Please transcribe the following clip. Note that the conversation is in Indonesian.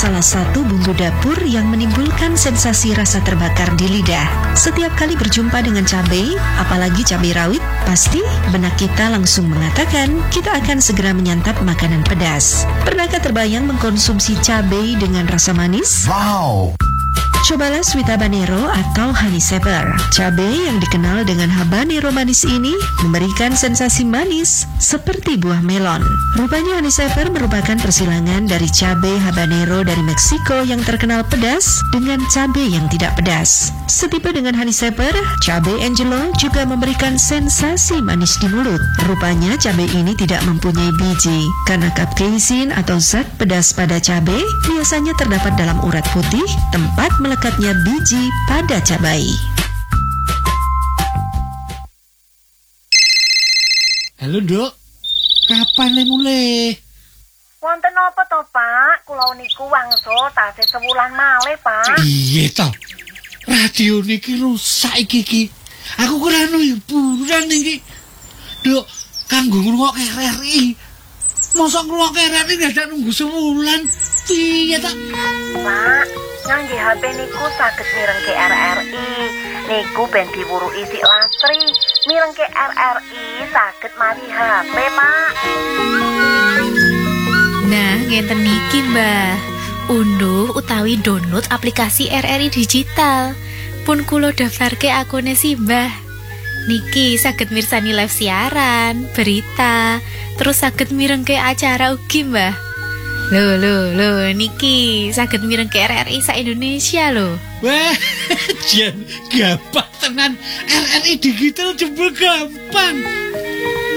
salah satu bumbu dapur yang menimbulkan sensasi rasa terbakar di lidah. Setiap kali berjumpa dengan cabai, apalagi cabai rawit, pasti benak kita langsung mengatakan kita akan segera menyantap makanan pedas. Pernahkah terbayang mengkonsumsi cabai dengan rasa manis? Wow! Cobalah sweet habanero atau honey saber. Cabai yang dikenal dengan habanero manis ini memberikan sensasi manis seperti buah melon. Rupanya honey saber merupakan persilangan dari cabai habanero dari Meksiko yang terkenal pedas dengan cabai yang tidak pedas. Setipe dengan honey saber, cabai angelo juga memberikan sensasi manis di mulut. Rupanya cabai ini tidak mempunyai biji karena capsaicin atau zat pedas pada cabai biasanya terdapat dalam urat putih, tempat melekatnya biji pada cabai. Halo, Nduk. Kapan le mulai? Wonten apa to, Pak? Kula niku wangsul tasih sewulan malih, Pak. Iya to. Radio niki rusak iki. Aku kurang hiburan iki. Nduk, kanggo ngrungokke RRI. Mosok ngrungokke RRI dadak nunggu sewulan. Piye ta? Pak, ngangge HP niku saged mirengke RRI. Niku ben diwuruki si Lastri. Mirengke RRI saged mawi HP, Pak. Nah, ngenten niki, Mbah. Unduh utawi download aplikasi RRI digital. Pun kula daftarke akune si Mbah. Niki saged mirsani live siaran, berita, terus saged mirengke acara ugi, Mbah. Loh, niki saged mirengke RRI sa Indonesia lho. Wah, jan gampang tenan. RRI digital jebul gampang.